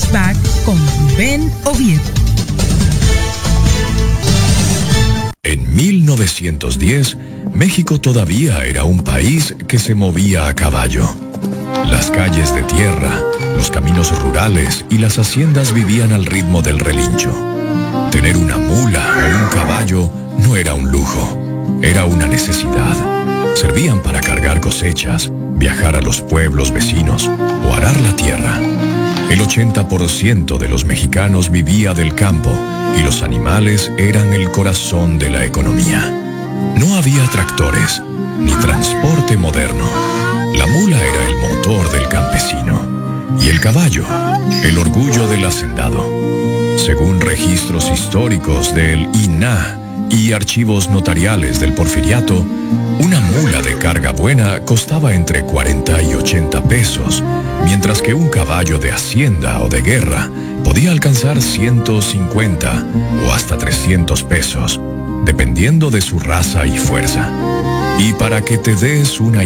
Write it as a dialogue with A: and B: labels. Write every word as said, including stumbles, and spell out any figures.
A: Flashback con Rubén Oviedo.
B: En mil novecientos diez, México todavía era un país que se movía a caballo. Las calles de tierra, los caminos rurales y las haciendas vivían al ritmo del relincho. Tener una mula o un caballo no era un lujo, era una necesidad. Servían para cargar cosechas, viajar a los pueblos vecinos o arar la tierra. El ochenta por ciento de los mexicanos vivía del campo y los animales eran el corazón de la economía. No había tractores ni transporte moderno. La mula era el motor del campesino y el caballo, el orgullo del hacendado. Según registros históricos del I N A H y archivos notariales del Porfiriato, una mula de carga buena costaba entre cuarenta y ochenta pesos, mientras que un caballo de hacienda o de guerra podía alcanzar ciento cincuenta o hasta trescientos pesos, dependiendo de su raza y fuerza. Y para que te des una